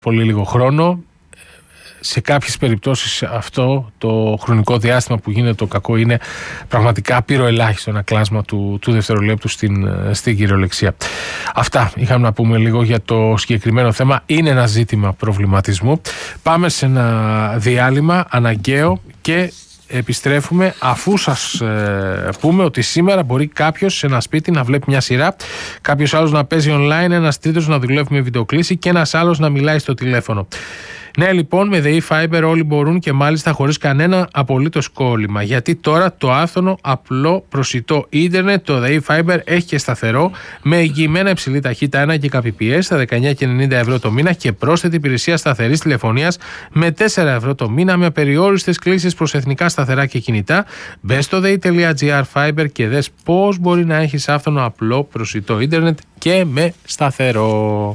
πολύ λίγο χρόνο. Σε κάποιες περιπτώσεις αυτό το χρονικό διάστημα που γίνεται το κακό είναι πραγματικά απειροελάχιστο, ένα κλάσμα του δευτερολέπτου στην κυριολεξία. Αυτά είχαμε να πούμε λίγο για το συγκεκριμένο θέμα. Είναι ένα ζήτημα προβληματισμού. Πάμε σε ένα διάλειμμα αναγκαίο και επιστρέφουμε αφού σας πούμε ότι σήμερα μπορεί κάποιος σε ένα σπίτι να βλέπει μια σειρά, κάποιος άλλος να παίζει online, ένας τρίτος να δουλεύει με βιντεοκλήση και ένας άλλος να μιλάει στο τηλέφωνο. Ναι, λοιπόν, με The E-Fiber όλοι μπορούν και μάλιστα χωρίς κανένα απολύτως κόλλημα. Γιατί τώρα το άφθονο, απλό, προσιτό ίντερνετ, το The E-Fiber έχει και σταθερό, με εγγυημένα υψηλή ταχύτητα 1 Gbps στα 19,90 ευρώ το μήνα και πρόσθετη υπηρεσία σταθερής τηλεφωνίας με 4 ευρώ το μήνα με απεριόριστες κλήσεις προς εθνικά σταθερά και κινητά. Μπες στο the.gr Fiber και δες πώς μπορεί να έχεις άφθονο, απλό, προσιτό ίντερνετ και με σταθερό.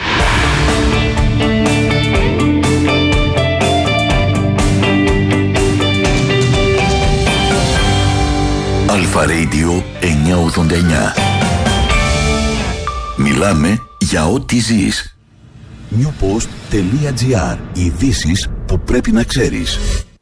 Αλφα Radio 989. Μιλάμε για ό,τι ζεις. newpost.gr. Ειδήσεις που πρέπει να ξέρεις.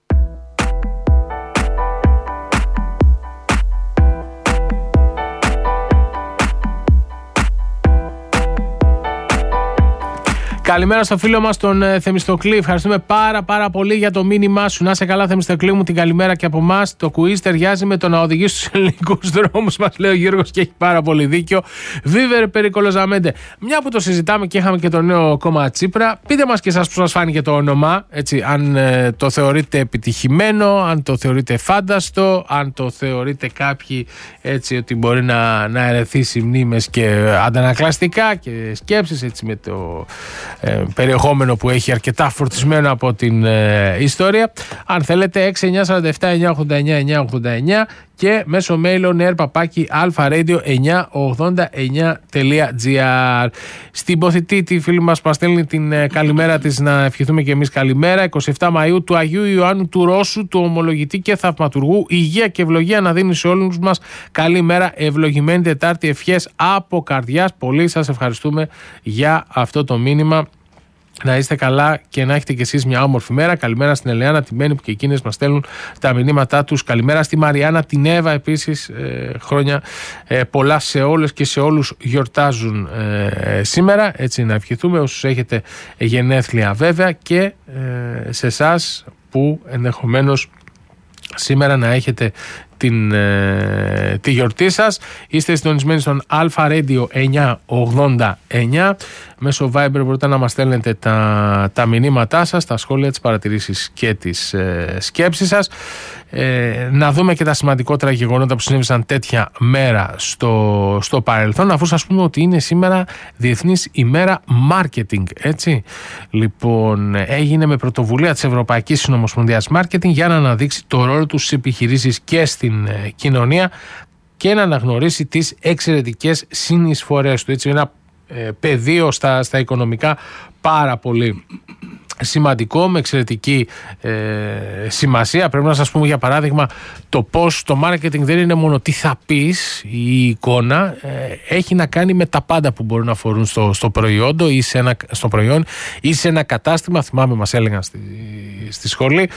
Καλημέρα στο φίλο μας τον Θεμιστοκλή. Ευχαριστούμε πάρα πολύ για το μήνυμά σου. Να είσαι καλά, Θεμιστοκλή μου, την καλημέρα και από εμάς. Το quiz ταιριάζει με το να οδηγεί στους ελληνικούς δρόμους, μας λέει ο Γιώργος και έχει πάρα πολύ δίκιο. Βίβερ περικολοζαμέντε. Μια που το συζητάμε και είχαμε και το νέο κόμμα Τσίπρα, πείτε μας και εσάς πώς σας φάνηκε το όνομα. Έτσι, αν το θεωρείτε επιτυχημένο, αν το θεωρείτε φάνταστο, αν το θεωρείτε κάποιοι έτσι ότι μπορεί να ερεθίσει μνήμες και αντανακλαστικά και σκέψεις έτσι με το περιεχόμενο που έχει αρκετά φορτισμένο από την ιστορία. Αν θέλετε 6947-989-989 και μέσω mail alpha-radio989.gr. Στην Ποθητή τη φίλη μας που στέλνει την καλημέρα της, να ευχηθούμε και εμείς καλημέρα. 27 Μαΐου του Αγίου Ιωάννου του Ρώσου, του ομολογητή και θαυματουργού, υγεία και ευλογία να δίνει σε όλους μας. Καλημέρα, ευλογημένη Τετάρτη, ευχές από καρδιάς. Πολύ σας ευχαριστούμε για αυτό το μήνυμα. Να είστε καλά και να έχετε κι εσείς μια όμορφη μέρα. Καλημέρα στην Ελεάνα, τη Μένη που και εκείνες μας στέλνουν τα μηνύματά τους. Καλημέρα στη Μαριάννα, την Εύα επίσης. Χρόνια πολλά σε όλες και σε όλους γιορτάζουν σήμερα. Έτσι να ευχηθούμε όσους έχετε γενέθλια βέβαια και σε εσάς που ενδεχομένως σήμερα να έχετε τη γιορτή σας. Είστε συντονισμένοι στον Alpha Radio 989. Μέσω Viber μπορείτε να μας στέλνετε τα μηνύματά σας, τα σχόλια, τις παρατηρήσεις και τις σκέψεις σας. Να δούμε και τα σημαντικότερα γεγονότα που συνέβησαν τέτοια μέρα στο παρελθόν, αφού σας πούμε ότι είναι σήμερα Διεθνής ημέρα Marketing, έτσι. Λοιπόν, έγινε με πρωτοβουλία της Ευρωπαϊκής Συνομοσπονδίας Marketing για να αναδείξει το ρόλο του στις επιχειρήσεις και στην κοινωνία και να αναγνωρίσει τις εξαιρετικές συνεισφορές του. Έτσι, ένα πεδίο στα οικονομικά πάρα πολύ σημαντικό, με εξαιρετική σημασία. Πρέπει να σας πούμε για παράδειγμα το πως το marketing δεν είναι μόνο τι θα πεις, η εικόνα έχει να κάνει με τα πάντα που μπορούν να αφορούν στο προϊόν ή σε ένα κατάστημα. Θυμάμαι μας έλεγαν στη σχολή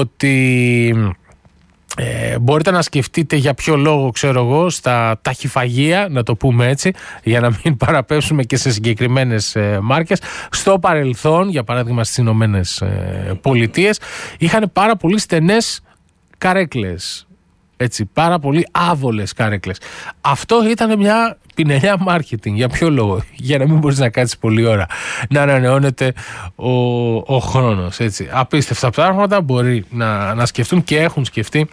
ότι μπορείτε να σκεφτείτε για ποιο λόγο, ξέρω εγώ, στα ταχυφαγεία, να το πούμε έτσι, για να μην παραπέψουμε και σε συγκεκριμένες μάρκες. Στο παρελθόν, για παράδειγμα στις Ηνωμένες Πολιτείες, είχαν πάρα πολύ στενές καρέκλες. Έτσι, πάρα πολύ άβολες καρέκλες. Αυτό ήταν μια πινελιά marketing. Για ποιο λόγο? Για να μην μπορείς να κάτσεις πολλή ώρα, να ανανεώνεται ο χρόνος. Έτσι. Απίστευτα πράγματα μπορεί να σκεφτούν και έχουν σκεφτεί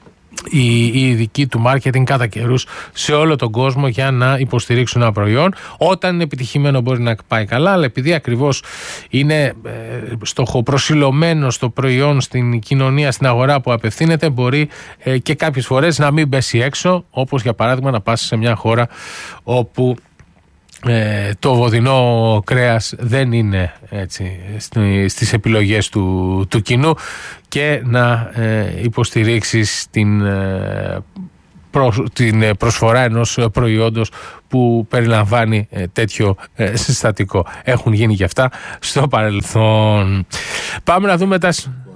οι ειδικοί του marketing κατά καιρούς σε όλο τον κόσμο για να υποστηρίξουν ένα προϊόν. Όταν είναι επιτυχημένο μπορεί να πάει καλά, αλλά επειδή ακριβώς είναι στοχοπροσιλωμένο στο προϊόν, στην κοινωνία, στην αγορά που απευθύνεται, μπορεί και κάποιες φορές να μην πέσει έξω, όπως για παράδειγμα να πας σε μια χώρα όπου το βοδινό κρέας δεν είναι έτσι στις επιλογές του κοινού και να υποστηρίξεις την την προσφορά ενός προϊόντος που περιλαμβάνει τέτοιο συστατικό. Έχουν γίνει και αυτά στο παρελθόν. Πάμε να δούμε τα...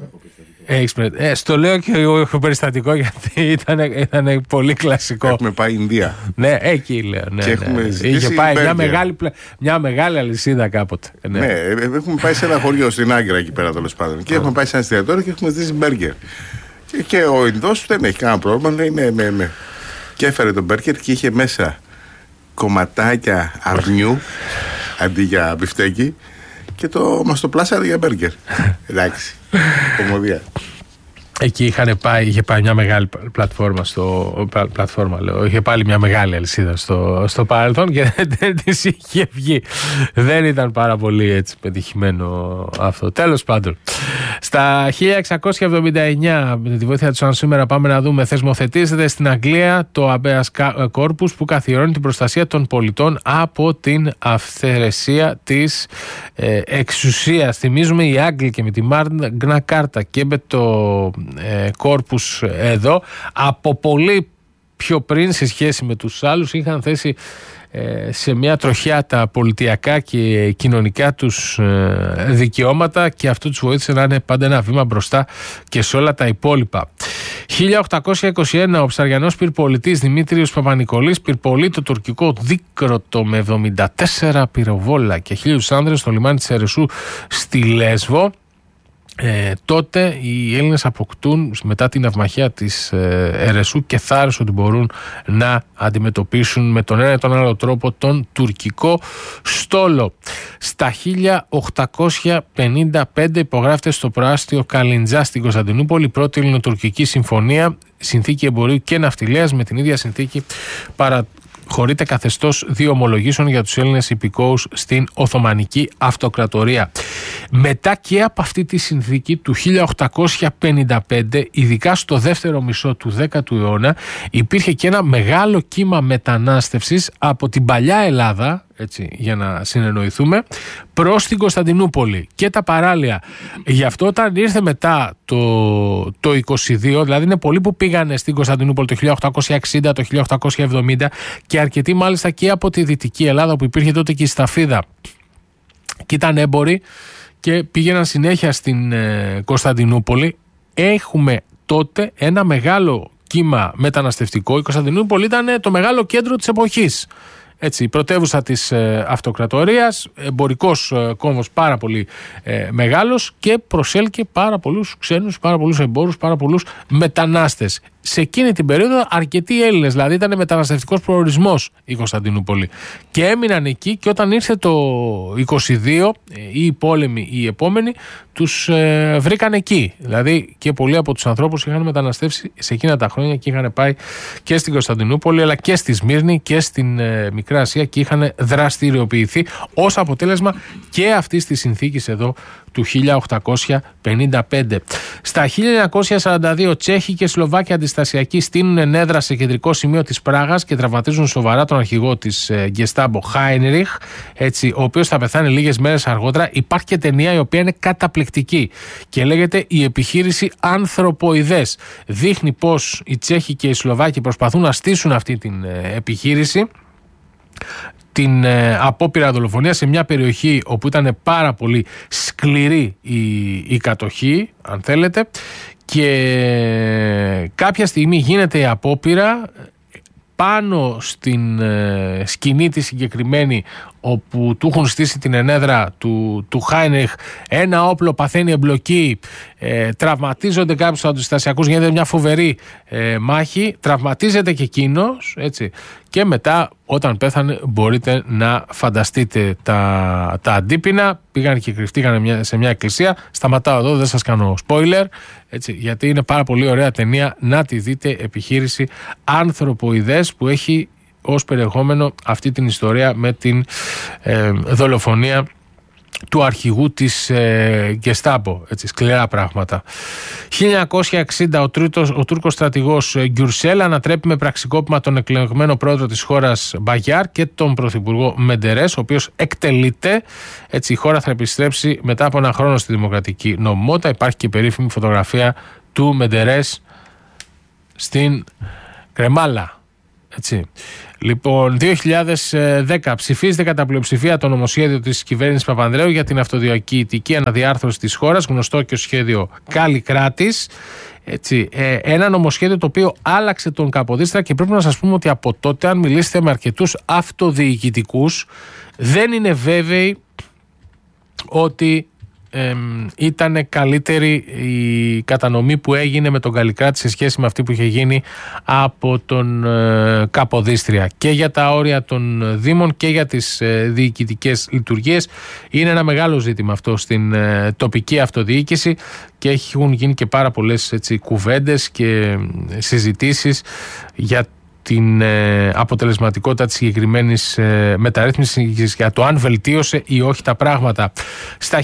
στο λέω και έχω περιστατικό γιατί ήταν πολύ κλασικό. Έχουμε πάει Ινδία. Ναι, εκεί λέω. Ναι, και έχουμε είχε πάει μια μεγάλη αλυσίδα κάποτε. Ναι, έχουμε πάει σε ένα χωριό στην Άγκυρα εκεί πέρα τέλος πάντων. Και έχουμε πάει σε ένα εστιατόριο και έχουμε ζήσει μπέργκερ. Και ο Ινδός δεν έχει κανένα πρόβλημα. Λέει ναι. Και έφερε τον μπέργκερ και είχε μέσα κομματάκια αρνιού αντί για μπιφτέκι. Και μας το πλάσαρε για μπέργκερ. Εντάξει. Κομμωδία. Εκεί είχε πάει μια μεγάλη είχε πάλι μια μεγάλη αλυσίδα στο παρελθόν και δεν της είχε βγει. Δεν ήταν πάρα πολύ έτσι πετυχημένο αυτό. Τέλος πάντων, στα 1679 με τη βοήθεια του σαν σήμερα πάμε να δούμε, θεσμοθετήσεται στην Αγγλία το Habeas Corpus που καθιερώνει την προστασία των πολιτών από την αυθαιρεσία της εξουσίας. Θυμίζουμε οι Άγγλοι και με τη Magna Carta και με το Κόρπους εδώ από πολύ πιο πριν σε σχέση με τους άλλους είχαν θέσει σε μια τροχιά τα πολιτιακά και κοινωνικά τους δικαιώματα και αυτό τους βοήθησε να είναι πάντα ένα βήμα μπροστά και σε όλα τα υπόλοιπα. 1821 ο ψαριανός πυρπολιτής Δημήτριος Παπανικολής πυρπολεί το τουρκικό Δίκρωτο με 74 πυροβόλα και 1.000 άνδρες στο λιμάνι της Ερεσού στη Λέσβο. Τότε οι Έλληνες αποκτούν μετά την ναυμαχία της Ερεσού και θάρρος ότι μπορούν να αντιμετωπίσουν με τον ένα ή τον άλλο τρόπο τον τουρκικό στόλο. Στα 1855 υπογράφεται στο προάστιο Καλιντζά στην Κωνσταντινούπολη η πρώτη ελληνοτουρκική συμφωνία, συνθήκη εμπορίου και ναυτιλίας. Με την ίδια συνθήκη χωρείται καθεστώς δύο ομολογήσεων για τους Έλληνες υπηκόους στην Οθωμανική Αυτοκρατορία. Μετά και από αυτή τη συνθήκη του 1855, ειδικά στο δεύτερο μισό του 10ου αιώνα, υπήρχε και ένα μεγάλο κύμα μετανάστευσης από την παλιά Ελλάδα, έτσι, για να συνεννοηθούμε, προς την Κωνσταντινούπολη και τα παράλια. Γι' αυτό όταν ήρθε μετά το 22, δηλαδή είναι πολλοί που πήγανε στην Κωνσταντινούπολη το 1860, το 1870 και αρκετοί μάλιστα και από τη Δυτική Ελλάδα που υπήρχε τότε και η Σταφίδα και ήταν έμποροι και πήγαιναν συνέχεια στην Κωνσταντινούπολη. Έχουμε τότε ένα μεγάλο κύμα μεταναστευτικό. Η Κωνσταντινούπολη ήταν το μεγάλο κέντρο της εποχής. Έτσι, η πρωτεύουσα της αυτοκρατορίας, εμπορικός κόμβος πάρα πολύ μεγάλος και προσέλκυε πάρα πολλούς ξένους, πάρα πολλούς εμπόρους, πάρα πολλούς μετανάστες. Σε εκείνη την περίοδο αρκετοί Έλληνες, δηλαδή ήταν μεταναστευτικός προορισμός η Κωνσταντινούπολη και έμειναν εκεί και όταν ήρθε το 22 οι πόλεμοι οι επόμενοι τους βρήκαν εκεί. Δηλαδή και πολλοί από τους ανθρώπους είχαν μεταναστεύσει σε εκείνα τα χρόνια και είχαν πάει και στην Κωνσταντινούπολη αλλά και στη Σμύρνη και στην Μικρά Ασία και είχαν δραστηριοποιηθεί ως αποτέλεσμα και αυτής της συνθήκης εδώ του 1855. Στα 1942 Τσέχοι και Σλοβάκοι αντιστασιακοί στείλουν ενέδρα σε κεντρικό σημείο της Πράγας και τραυματίζουν σοβαρά τον αρχηγό της Γκεστάμπο Χάινριχ, έτσι, ο οποίος θα πεθάνει λίγες μέρες αργότερα. Υπάρχει και ταινία η οποία είναι καταπληκτική και λέγεται «Η επιχείρηση Ανθρωποειδές». Δείχνει πως οι Τσέχοι και οι Σλοβάκοι προσπαθούν να στήσουν αυτή την επιχείρηση, την απόπειρα δολοφονία σε μια περιοχή όπου ήταν πάρα πολύ σκληρή η κατοχή, αν θέλετε, και κάποια στιγμή γίνεται η απόπειρα πάνω στην σκηνή τη συγκεκριμένη όπου του έχουν στήσει την ενέδρα του Χάινριχ, ένα όπλο παθαίνει εμπλοκή, τραυματίζονται κάποιους αντιστασιακούς, γίνεται μια φοβερή μάχη, τραυματίζεται και εκείνος, έτσι, και μετά όταν πέθανε μπορείτε να φανταστείτε τα αντίπεινα. Πήγαν και κρυφτήκαν σε μια εκκλησία. Σταματάω εδώ, δεν σας κάνω spoiler, έτσι, γιατί είναι πάρα πολύ ωραία ταινία, να τη δείτε, επιχείρηση Ανθρωποειδές, που έχει ως περιεχόμενο αυτή την ιστορία με την δολοφονία του αρχηγού της Γκεστάμπο, έτσι, σκληρά πράγματα. 1960 ο Τούρκος στρατηγός Γκιουρσέλ ανατρέπει με πραξικόπημα τον εκλεγμένο πρόεδρο της χώρας Μπαγιάρ και τον πρωθυπουργό Μεντερές, ο οποίος εκτελείται. Έτσι, η χώρα θα επιστρέψει μετά από ένα χρόνο στη δημοκρατική νομιμότητα. Υπάρχει και περίφημη φωτογραφία του Μεντερές στην Κρεμάλα. Έτσι. Λοιπόν, 2010 ψηφίζεται κατά πλειοψηφία το νομοσχέδιο της κυβέρνησης Παπανδρέου για την αυτοδιοικητική αναδιάρθρωση της χώρας, γνωστό και ως σχέδιο Καλλικράτης. Έτσι, ένα νομοσχέδιο το οποίο άλλαξε τον Καποδίστρα και πρέπει να σας πούμε ότι από τότε, αν μιλήσετε με αρκετούς αυτοδιοικητικούς, δεν είναι βέβαιοι ότι ήταν καλύτερη η κατανομή που έγινε με τον Καλλικράτη σε σχέση με αυτή που είχε γίνει από τον Καποδίστρια, και για τα όρια των δήμων και για τις διοικητικές λειτουργίες. Είναι ένα μεγάλο ζήτημα αυτό στην τοπική αυτοδιοίκηση και έχουν γίνει και πάρα πολλές κουβέντες και συζητήσεις για την αποτελεσματικότητα της συγκεκριμένης μεταρρύθμισης, για το αν βελτίωσε ή όχι τα πράγματα. Στα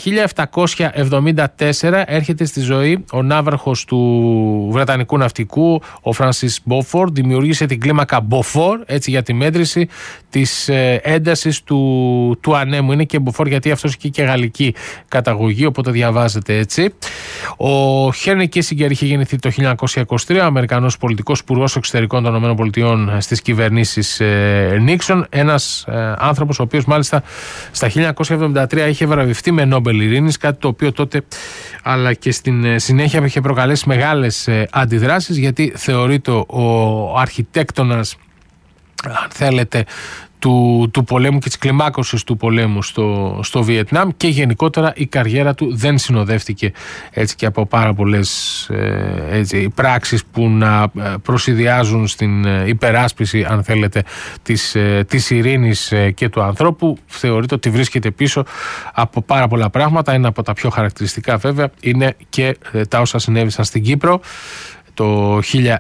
1774 έρχεται στη ζωή ο ναύαρχος του Βρετανικού ναυτικού, ο Φρανσίς Μπόφορ. Δημιούργησε την κλίμακα Μποφόρ, έτσι, για τη μέτρηση της έντασης του ανέμου. Είναι και Μποφόρ γιατί αυτός έχει και γαλλική καταγωγή, οπότε διαβάζεται έτσι. Ο Χένρι Κίσιγκερ είχε γεννηθεί το 1923, ο Αμερικανός πολιτικός υπουργός εξωτερικών των ΗΠΑ στις κυβερνήσεις Νίξον. Ένας άνθρωπος ο οποίος μάλιστα στα 1973 είχε βραβευτεί με Νόμπελ Ειρήνης, κάτι το οποίο τότε αλλά και στην συνέχεια είχε προκαλέσει μεγάλες αντιδράσεις, γιατί θεωρείται ο αρχιτέκτονας, αν θέλετε, του πολέμου και της κλιμάκωσης του πολέμου στο Βιετνάμ, και γενικότερα η καριέρα του δεν συνοδεύτηκε έτσι και από πάρα πολλές πράξεις που να προσηδιάζουν στην υπεράσπιση, αν θέλετε, της ειρήνης και του ανθρώπου. Θεωρείται ότι βρίσκεται πίσω από πάρα πολλά πράγματα. Ένα από τα πιο χαρακτηριστικά βέβαια είναι και τα όσα συνέβησαν στην Κύπρο το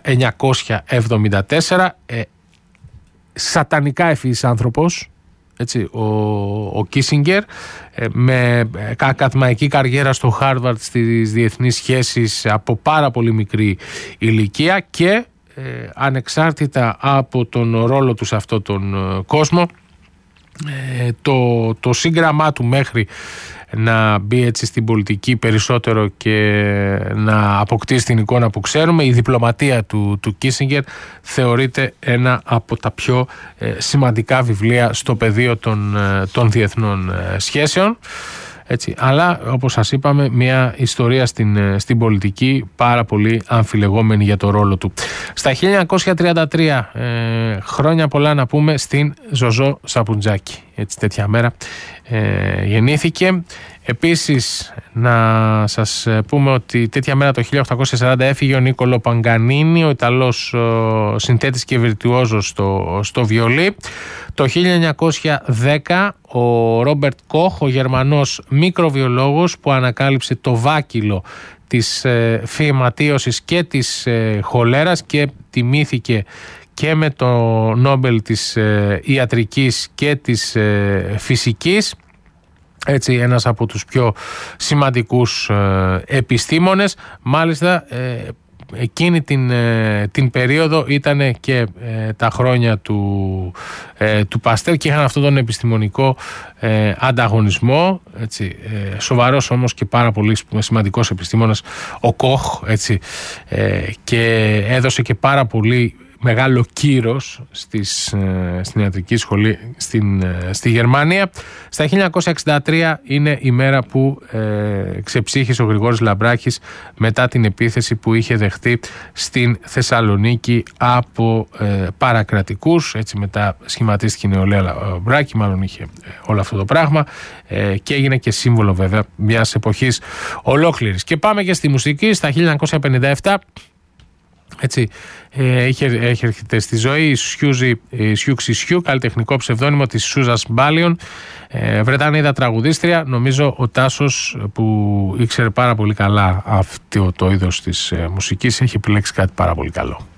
1974. Σατανικά ευφυής άνθρωπος, έτσι, ο Κίσιγκερ, με ακαδημαϊκή καριέρα στο Χάρβαρντ στις διεθνείς σχέσεις από πάρα πολύ μικρή ηλικία, και ανεξάρτητα από τον ρόλο του σε αυτόν τον κόσμο, το σύγγραμμά του μέχρι να μπει έτσι στην πολιτική περισσότερο και να αποκτήσει την εικόνα που ξέρουμε, η διπλωματία του Κίσιγκερ θεωρείται ένα από τα πιο σημαντικά βιβλία στο πεδίο των διεθνών σχέσεων. Έτσι. Αλλά όπως σας είπαμε, μια ιστορία στην πολιτική πάρα πολύ αμφιλεγόμενη για το ρόλο του. Στα 1933, χρόνια πολλά να πούμε στην Ζωζό Σαπουτζάκη. Έτσι, τέτοια μέρα γεννήθηκε. Επίσης να σας πούμε ότι τέτοια μέρα το 1840 έφυγε ο Νίκολο Παγκανίνη, ο Ιταλός συνθέτης και βιρτουόζος στο βιολί. Το 1910 ο Ρόμπερτ Κοχ, ο Γερμανός μικροβιολόγος που ανακάλυψε το βάκυλο της φυματίωσης και της χολέρας και τιμήθηκε και με το Νόμπελ της ιατρικής και της φυσικής. Έτσι, ένας από τους πιο σημαντικούς επιστήμονες. Μάλιστα εκείνη την περίοδο ήταν και τα χρόνια του Παστέρ και είχαν αυτόν τον επιστημονικό ανταγωνισμό. Έτσι, σοβαρός όμως και πάρα πολύ σημαντικός επιστήμονας ο Κοχ, έτσι, και έδωσε και πάρα πολύ μεγάλο κύρος στην ιατρική σχολή στη Γερμανία. Στα 1963 είναι η μέρα που ξεψύχησε ο Γρηγόρης Λαμπράκης μετά την επίθεση που είχε δεχτεί στην Θεσσαλονίκη από παρακρατικούς. Έτσι, μετά σχηματίστηκε η νεολαία Λαμπράκη, μάλλον είχε όλο αυτό το πράγμα, και έγινε και σύμβολο βέβαια μιας εποχής ολόκληρης. Και πάμε και στη μουσική. Στα 1957 έτσι, έχει έρχεται στη ζωή η Σιούξη Σιού, καλλιτεχνικό ψευδόνυμο της Σούζας Μπάλιον, Βρετανίδα τραγουδίστρια. Νομίζω ο Τάσος, που ήξερε πάρα πολύ καλά αυτό το είδος της μουσικής, έχει επιλέξει κάτι πάρα πολύ καλό.